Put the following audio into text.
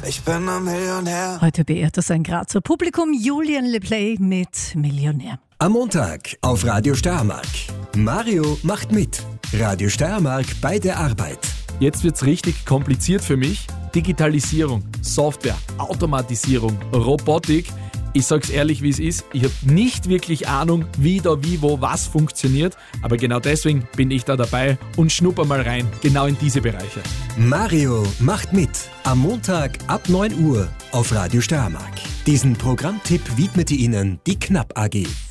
Ich bin ein Millionär. Heute beehrt das ein Grazer Publikum Julian LePlay mit Millionär. Am Montag auf Radio Steiermark. Mario macht mit. Radio Steiermark bei der Arbeit. Jetzt wird's richtig kompliziert für mich. Digitalisierung, Software, Automatisierung, Robotik. Ich sag's ehrlich, wie es ist. Ich habe nicht wirklich Ahnung, wie da, wie, wo, was funktioniert. Aber genau deswegen bin ich da dabei und schnupper mal rein, genau in diese Bereiche. Mario macht mit. Am Montag ab 9 Uhr auf Radio Steiermark. Diesen Programmtipp widmete Ihnen die Knapp AG.